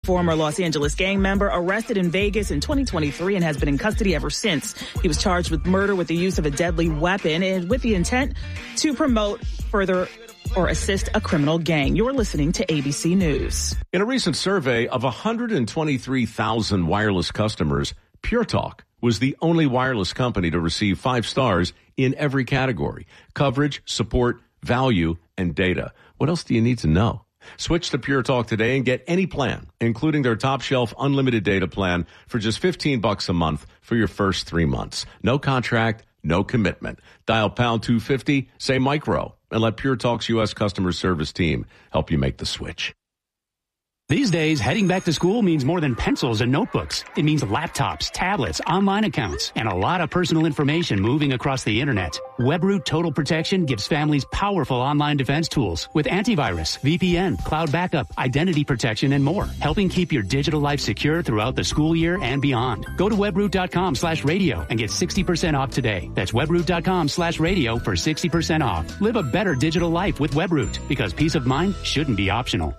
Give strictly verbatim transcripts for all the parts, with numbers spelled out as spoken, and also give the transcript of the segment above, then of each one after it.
former Los Angeles gang member, arrested in Vegas in twenty twenty-three and has been in custody ever since. He was charged with murder with the use of a deadly weapon and with the intent to promote further or assist a criminal gang. You're listening to A B C News. In a recent survey of one hundred twenty-three thousand wireless customers, Pure Talk was the only wireless company to receive five stars in every category: coverage, support, value, and data. What else do you need to know? Switch to Pure Talk today and get any plan, including their top shelf unlimited data plan, for just fifteen bucks a month for your first three months. No contract, no commitment. Dial pound two fifty, say micro, and let Pure Talk's U S customer service team help you make the switch. These days, heading back to school means more than pencils and notebooks. It means laptops, tablets, online accounts, and a lot of personal information moving across the internet. WebRoot Total Protection gives families powerful online defense tools with antivirus, V P N, cloud backup, identity protection, and more, helping keep your digital life secure throughout the school year and beyond. Go to webroot.com slash radio and get sixty percent off today. That's webroot.com slash radio for sixty percent off. Live a better digital life with WebRoot, because peace of mind shouldn't be optional.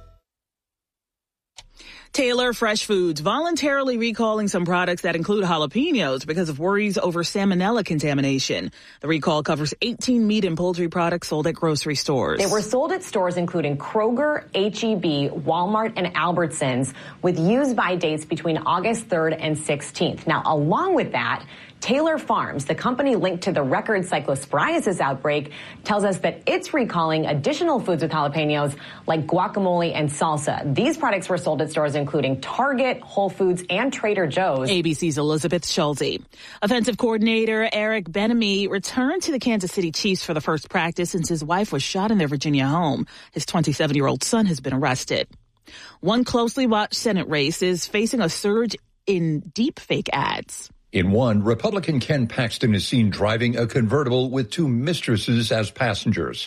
Taylor Fresh Foods voluntarily recalling some products that include jalapenos because of worries over salmonella contamination. The recall covers eighteen meat and poultry products sold at grocery stores. They were sold at stores including Kroger, H E B, Walmart, and Albertsons, with use-by dates between August third and sixteenth. Now, along with that, Taylor Farms, the company linked to the record cyclosporiasis outbreak, tells us that it's recalling additional foods with jalapenos like guacamole and salsa. These products were sold at stores including Target, Whole Foods, and Trader Joe's. A B C's Elizabeth Schulte. Offensive coordinator Eric Bieniemy returned to the Kansas City Chiefs for the first practice since his wife was shot in their Virginia home. His twenty-seven-year-old son has been arrested. One closely watched Senate race is facing a surge in deepfake ads. In one, Republican Ken Paxton is seen driving a convertible with two mistresses as passengers.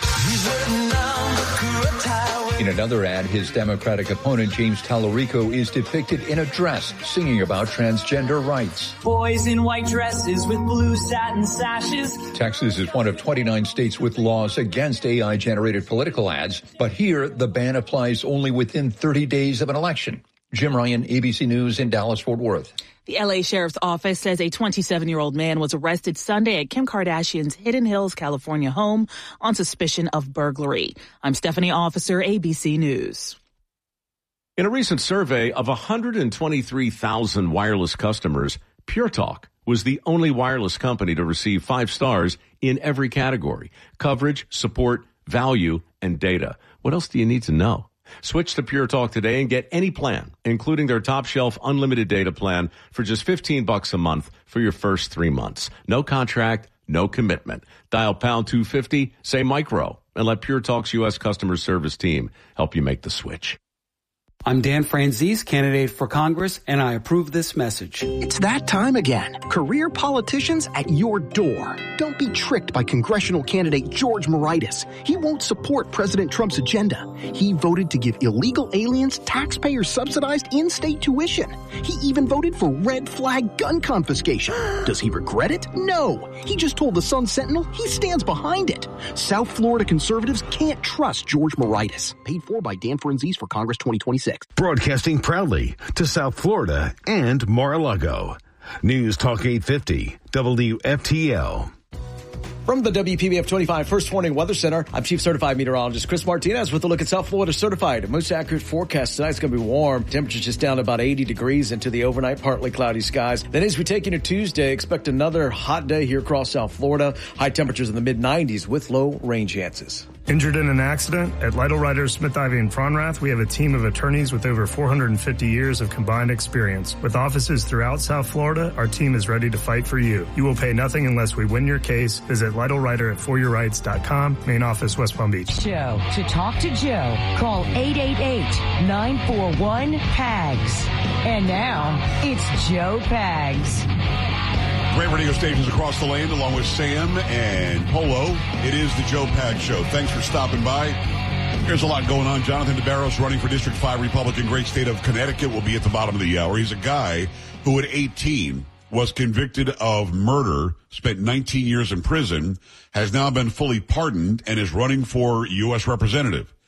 In another ad, his Democratic opponent, James Tallarico, is depicted in a dress singing about transgender rights. Boys in white dresses with blue satin sashes. Texas is one of twenty-nine states with laws against A I-generated political ads, but here the ban applies only within thirty days of an election. Jim Ryan, A B C News in Dallas-Fort Worth. The L A Sheriff's Office says a twenty-seven-year-old man was arrested Sunday at Kim Kardashian's Hidden Hills, California home on suspicion of burglary. I'm Stephanie Officer, A B C News. In a recent survey of one hundred twenty-three thousand wireless customers, Pure Talk was the only wireless company to receive five stars in every category: coverage, support, value, and data. What else do you need to know? Switch to Pure Talk today and get any plan, including their top shelf unlimited data plan, for just fifteen bucks a month for your first three months. No contract, no commitment. Dial pound two fifty, say micro, and let Pure Talk's U S customer service team help you make the switch. I'm Dan Franzese, candidate for Congress, and I approve this message. It's that time again. Career politicians at your door. Don't be tricked by congressional candidate George Moraitis. He won't support President Trump's agenda. He voted to give illegal aliens taxpayer-subsidized in-state tuition. He even voted for red flag gun confiscation. Does he regret it? No. He just told the Sun Sentinel he stands behind it. South Florida conservatives can't trust George Moraitis. Paid for by Dan Franzese for Congress twenty twenty-six. Broadcasting proudly to South Florida and Mar-a-Lago. News Talk eight fifty, W F T L. From the W P B F twenty-five First Warning Weather Center, I'm Chief Certified Meteorologist Chris Martinez with a look at South Florida Certified. Most accurate forecast tonight's going to be warm. Temperatures just down to about eighty degrees into the overnight, partly cloudy skies. Then as we take into Tuesday, expect another hot day here across South Florida. High temperatures in the mid nineties with low rain chances. Injured in an accident? At Lytle Writers, Smith, Ivy, and Fronrath, we have a team of attorneys with over four hundred fifty years of combined experience. With offices throughout South Florida, our team is ready to fight for you. You will pay nothing unless we win your case. Visit Lytle Writer at for your rights dot com, main office, West Palm Beach. Joe. To talk to Joe, call eight eight eight, nine four one, P A G S. And now, it's Joe Pags. Great radio stations across the land, along with Sam and Polo. It is the Joe Pags Show. Thanks for stopping by. There's a lot going on. Jonathan DeBarros, running for District five Republican, great state of Connecticut, will be at the bottom of the hour. He's a guy who at eighteen was convicted of murder, spent nineteen years in prison, has now been fully pardoned, and is running for U S representative.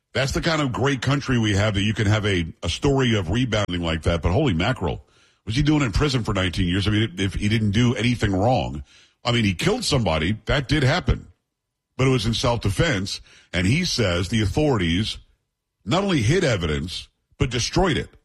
That's the kind of great country we have that you can have a, a story of rebounding like that. But holy mackerel, was he doing in prison for nineteen years? I mean, if he didn't do anything wrong. I mean, he killed somebody. That did happen. But it was in self-defense. And he says the authorities not only hid evidence, but destroyed it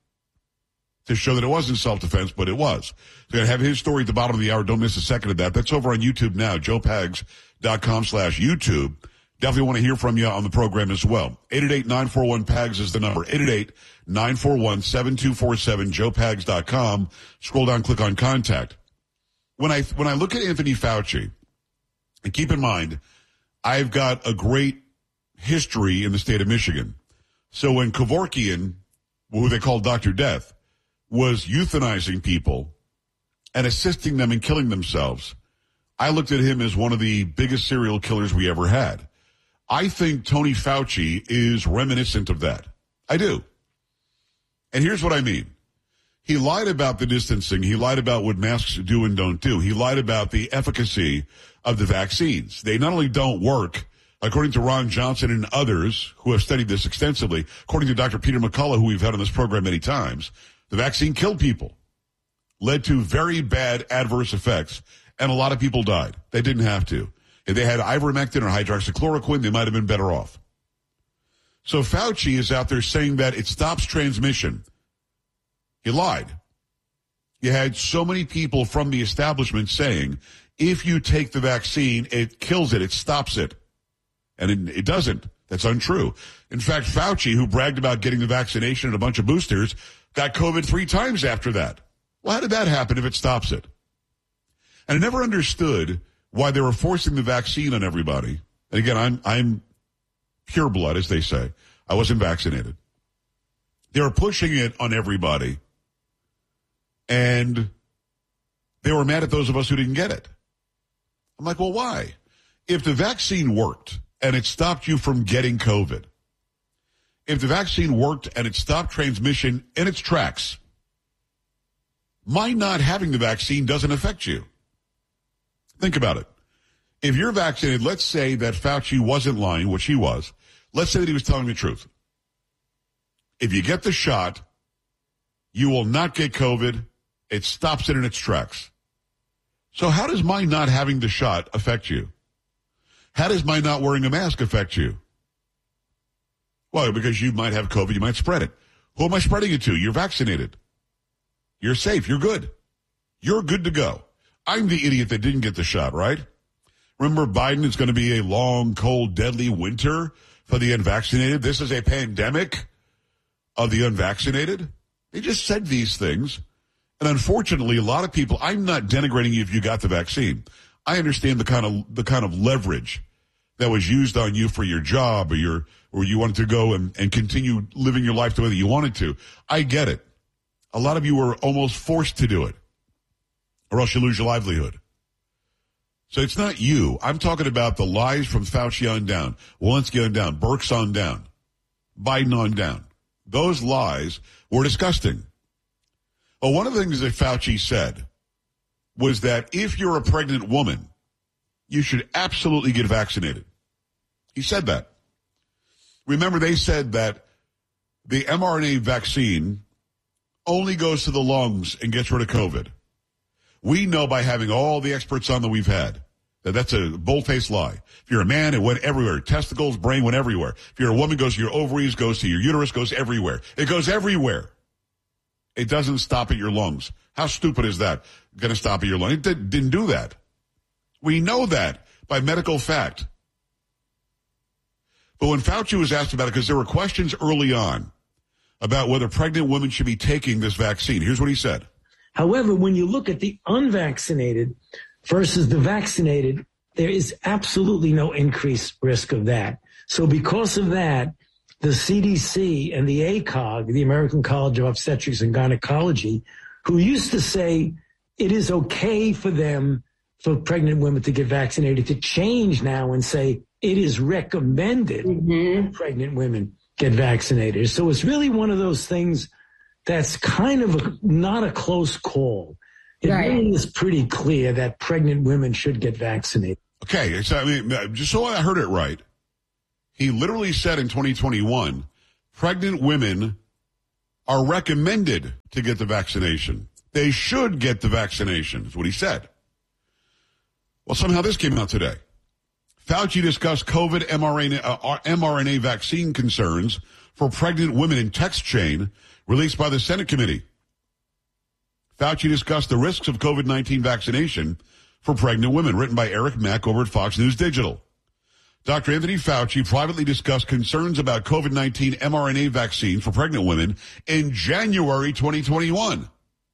to show that it wasn't self-defense, but it was. So you have his story at the bottom of the hour. Don't miss a second of that. That's over on YouTube now, joe pags dot com slash YouTube. Definitely want to hear from you on the program as well. eight eight eight, nine four one, P A G S is the number. eight eight eight, nine four one, seven two four seven, joe pags dot com. Scroll down, click on contact. When I, when I look at Anthony Fauci, and keep in mind, I've got a great history in the state of Michigan. So when Kevorkian, who they call Doctor Death, was euthanizing people and assisting them in killing themselves, I looked at him as one of the biggest serial killers we ever had. I think Tony Fauci is reminiscent of that. I do. And here's what I mean. He lied about the distancing. He lied about what masks do and don't do. He lied about the efficacy of the vaccines. They not only don't work, according to Ron Johnson and others who have studied this extensively, according to Doctor Peter McCullough, who we've had on this program many times, the vaccine killed people, led to very bad adverse effects, and a lot of people died. They didn't have to. If they had ivermectin or hydroxychloroquine, they might have been better off. So Fauci is out there saying that it stops transmission. He lied. You had so many people from the establishment saying, if you take the vaccine, it kills it, it stops it. And it, it doesn't. That's untrue. In fact, Fauci, who bragged about getting the vaccination and a bunch of boosters, got COVID three times after that. Well, how did that happen if it stops it? And I never understood why they were forcing the vaccine on everybody. And again, I'm, I'm pure blood, as they say. I wasn't vaccinated. They were pushing it on everybody. And they were mad at those of us who didn't get it. I'm like, well, why? If the vaccine worked and it stopped you from getting COVID, if the vaccine worked and it stopped transmission in its tracks, my not having the vaccine doesn't affect you. Think about it. If you're vaccinated, let's say that Fauci wasn't lying, which he was. Let's say that he was telling the truth. If you get the shot, you will not get COVID. It stops it in its tracks. So how does my not having the shot affect you? How does my not wearing a mask affect you? Well, because you might have COVID, you might spread it. Who am I spreading it to? You're vaccinated. You're safe. You're good. You're good to go. I'm the idiot that didn't get the shot, right? Remember, Biden is going to be a long, cold, deadly winter for the unvaccinated. This is a pandemic of the unvaccinated. They just said these things. And unfortunately, a lot of people, I'm not denigrating you if you got the vaccine. I understand the kind of the kind of leverage that was used on you for your job or your or you wanted to go and, and continue living your life the way that you wanted to. I get it. A lot of you were almost forced to do it, or else you lose your livelihood. So it's not you. I'm talking about the lies from Fauci on down, Walensky on down, Birx on down, Biden on down. Those lies were disgusting. Well, one of the things that Fauci said was that if you're a pregnant woman, you should absolutely get vaccinated. He said that. Remember, they said that the mRNA vaccine only goes to the lungs and gets rid of COVID. We know by having all the experts on that we've had that that's a bold-faced lie. If you're a man, it went everywhere. Testicles, brain went everywhere. If you're a woman, it goes to your ovaries, goes to your uterus, goes everywhere. It goes everywhere. It doesn't stop at your lungs. How stupid is that? Going to stop at your lungs? It did, didn't do that. We know that by medical fact. But when Fauci was asked about it, because there were questions early on about whether pregnant women should be taking this vaccine, here's what he said. However, when you look at the unvaccinated versus the vaccinated, there is absolutely no increased risk of that. So because of that, the C D C and the A C O G, the American College of Obstetrics and Gynecology, who used to say it is okay for them, for pregnant women to get vaccinated, to change now and say it is recommended mm-hmm. pregnant women get vaccinated. So it's really one of those things that's kind of a, not a close call. It right. really is pretty clear that pregnant women should get vaccinated. Okay, so I mean, just so I heard it right, He literally said in twenty twenty-one, pregnant women are recommended to get the vaccination. They should get the vaccination, is what he said. Well, somehow this came out today. Fauci discussed COVID mRNA, uh, mRNA vaccine concerns for pregnant women in text chain released by the Senate committee. Fauci discussed the risks of COVID nineteen vaccination for pregnant women, written by Eric Mack over at Fox News Digital. Doctor Anthony Fauci privately discussed concerns about COVID nineteen mRNA vaccines for pregnant women in January twenty twenty-one.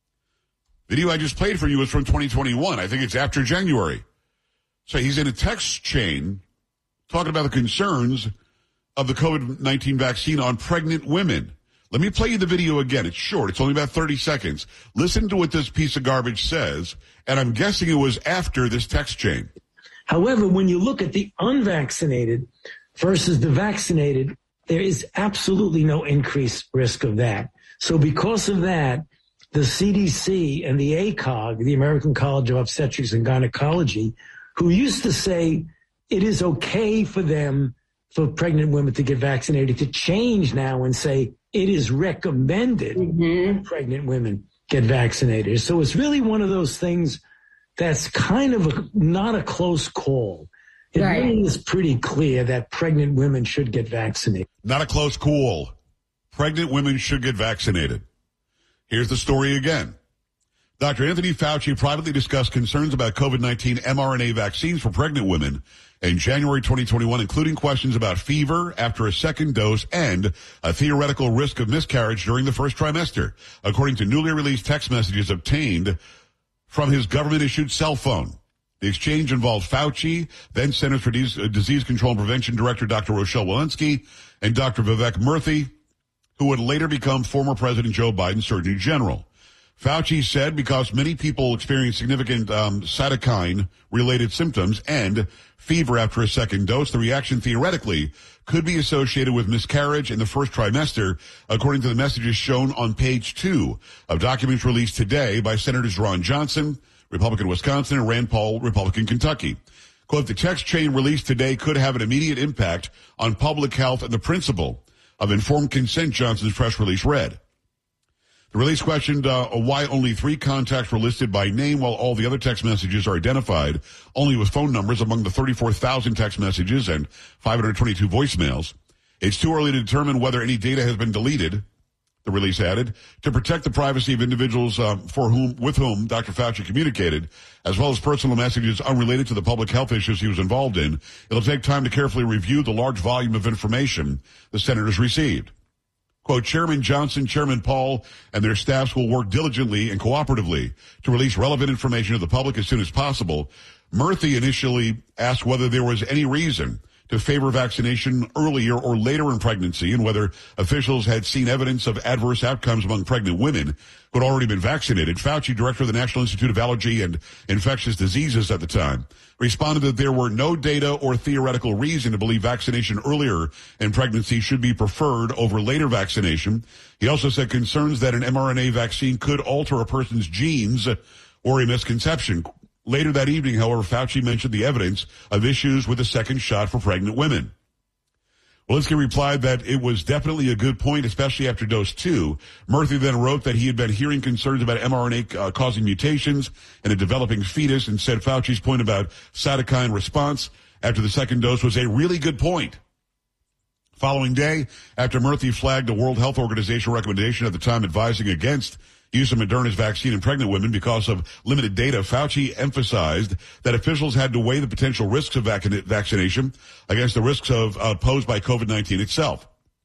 Video I just played for you is from twenty twenty-one. I think it's after January. So he's in a text chain talking about the concerns of the COVID nineteen vaccine on pregnant women. Let me play you the video again. It's short. It's only about thirty seconds. Listen to what this piece of garbage says, and I'm guessing it was after this text chain. However, when you look at the unvaccinated versus the vaccinated, there is absolutely no increased risk of that. So because of that, the C D C and the A C O G, the American College of Obstetrics and Gynecology, who used to say it is okay for them, for pregnant women to get vaccinated, to change now and say it is recommended mm-hmm. pregnant women get vaccinated. So it's really one of those things that's kind of a, not a close call. It right. really is pretty clear that pregnant women should get vaccinated. Not a close call. Pregnant women should get vaccinated. Here's the story again. Doctor Anthony Fauci privately discussed concerns about COVID nineteen mRNA vaccines for pregnant women in January twenty twenty-one, including questions about fever after a second dose and a theoretical risk of miscarriage during the first trimester, according to newly released text messages obtained from his government-issued cell phone. The exchange involved Fauci, then Centers for Disease Control and Prevention Director Doctor Rochelle Walensky, and Doctor Vivek Murthy, who would later become former President Joe Biden's Surgeon General. Fauci said because many people experience significant um, cytokine-related symptoms and fever after a second dose, the reaction theoretically could be associated with miscarriage in the first trimester, according to the messages shown on page two of documents released today by Senators Ron Johnson, Republican Wisconsin, and Rand Paul, Republican Kentucky. Quote, the text chain released today could have an immediate impact on public health and the principle of informed consent, Johnson's press release read. The release questioned uh, why only three contacts were listed by name while all the other text messages are identified only with phone numbers among the thirty-four thousand text messages and five hundred twenty-two voicemails. It's too early to determine whether any data has been deleted, the release added, to protect the privacy of individuals uh, for whom, with whom Doctor Fauci communicated, as well as personal messages unrelated to the public health issues he was involved in. It'll take time to carefully review the large volume of information the senators received. Quote, Chairman Johnson, Chairman Paul, and their staffs will work diligently and cooperatively to release relevant information to the public as soon as possible. Murthy initially asked whether there was any reason to favor vaccination earlier or later in pregnancy and whether officials had seen evidence of adverse outcomes among pregnant women who had already been vaccinated. Fauci, director of the National Institute of Allergy and Infectious Diseases at the time, responded that there were no data or theoretical reason to believe vaccination earlier in pregnancy should be preferred over later vaccination. He also said concerns that an mRNA vaccine could alter a person's genes or a misconception. Later that evening, however, Fauci mentioned the evidence of issues with the second shot for pregnant women. Walensky replied that it was definitely a good point, especially after dose two. Murthy then wrote that he had been hearing concerns about mRNA uh, causing mutations in a developing fetus and said Fauci's point about cytokine response after the second dose was a really good point. Following day, after Murthy flagged a World Health Organization recommendation at the time advising against use of Moderna's vaccine in pregnant women because of limited data, Fauci emphasized that officials had to weigh the potential risks of vac- vaccination against the risks of uh, posed by COVID nineteen itself.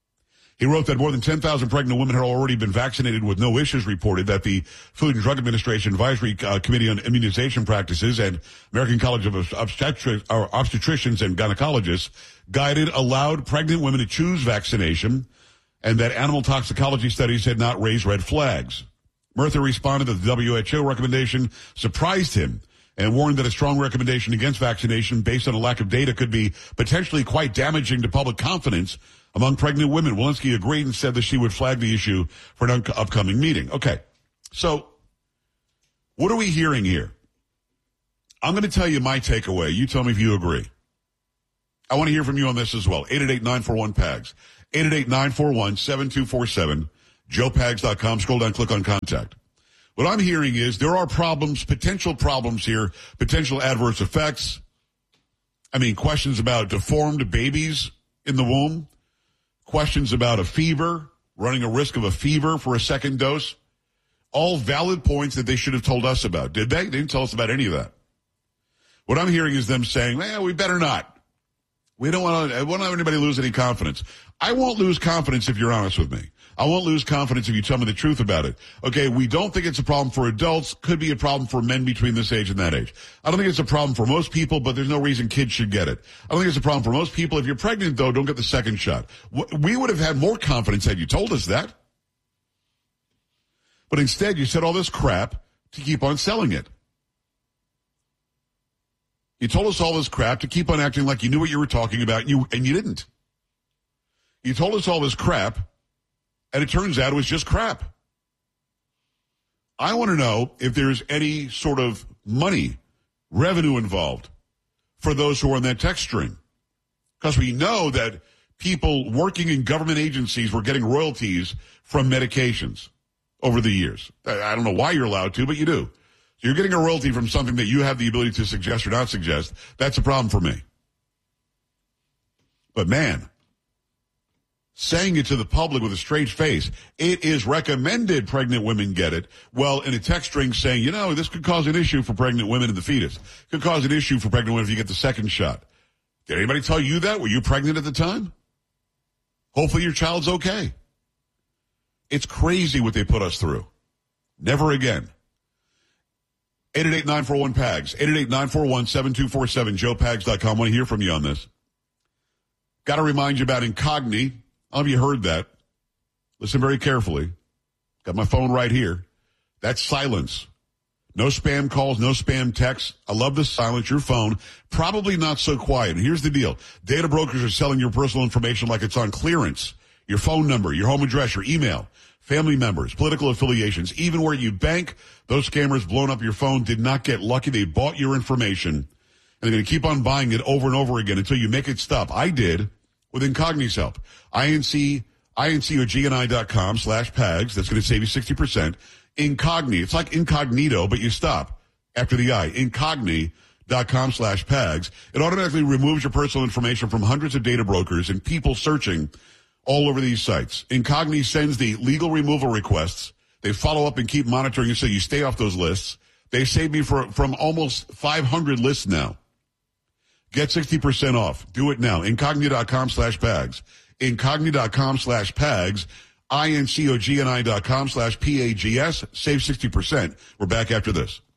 He wrote that more than ten thousand pregnant women had already been vaccinated with no issues reported, that the Food and Drug Administration Advisory uh, Committee on Immunization Practices and American College of Obstetri- or Obstetricians and Gynecologists guided allowed pregnant women to choose vaccination, and that animal toxicology studies had not raised red flags. Murthy responded that the W H O recommendation surprised him and warned that a strong recommendation against vaccination based on a lack of data could be potentially quite damaging to public confidence among pregnant women. Walensky agreed and said that she would flag the issue for an un- upcoming meeting. Okay, so what are we hearing here? I'm going to tell you my takeaway. You tell me if you agree. I want to hear from you on this as well. eight eight eight, nine four one, P A G S. eight eight eight, nine four one, seven two four seven. joe pags dot com. Scroll down, click on contact. What I'm hearing is there are problems, potential problems here, potential adverse effects. I mean, questions about deformed babies in the womb, questions about a fever, running a risk of a fever for a second dose. All valid points that they should have told us about. Did they? They didn't tell us about any of that. What I'm hearing is them saying, well, we better not. We don't want to, I won't have anybody lose any confidence. I won't lose confidence if you're honest with me. I won't lose confidence if you tell me the truth about it. Okay, we don't think it's a problem for adults. Could be a problem for men between this age and that age. I don't think it's a problem for most people, but there's no reason kids should get it. I don't think it's a problem for most people. If you're pregnant, though, don't get the second shot. We would have had more confidence had you told us that. But instead, you said all this crap to keep on selling it. You told us all this crap to keep on acting like you knew what you were talking about, you and you didn't. You told us all this crap, and it turns out it was just crap. I want to know if there's any sort of money, revenue involved for those who are on that text string. Because we know that people working in government agencies were getting royalties from medications over the years. I don't know why you're allowed to, but you do. So you're getting a royalty from something that you have the ability to suggest or not suggest. That's a problem for me. But man, saying it to the public with a straight face, it is recommended pregnant women get it. Well, in a text string saying, you know, this could cause an issue for pregnant women and the fetus. Could cause an issue for pregnant women if you get the second shot. Did anybody tell you that? Were you pregnant at the time? Hopefully your child's okay. It's crazy what they put us through. Never again. eight eight eight, nine four one, P A G S. eight eight eight, nine four one, seven two four seven. joe pags dot com. I want to hear from you on this. Got to remind you about Incogni. How have you heard that? Listen very carefully. Got my phone right here. That's silence. No spam calls, no spam texts. I love to silence your phone. Probably not so quiet. And here's the deal. Data brokers are selling your personal information like it's on clearance. Your phone number, your home address, your email, family members, political affiliations, even where you bank. Those scammers blowing up your phone did not get lucky. They bought your information, and they're going to keep on buying it over and over again until you make it stop. I did with Incogni's help. I N C, I N C O G N I dot com slash PAGS. That's going to save you sixty percent. Incogni. It's like incognito, but you stop after the I. Incogni dot com slash PAGS. It automatically removes your personal information from hundreds of data brokers and people searching all over these sites. Incogni sends the legal removal requests. They follow up and keep monitoring you so you stay off those lists. They saved me for, from almost five hundred lists now. Get sixty percent off. Do it now. Incogni dot com slash PAGS. Incogni dot com slash PAGS. I N C O G N I dot com slash P A G S. Save sixty percent. We're back after this.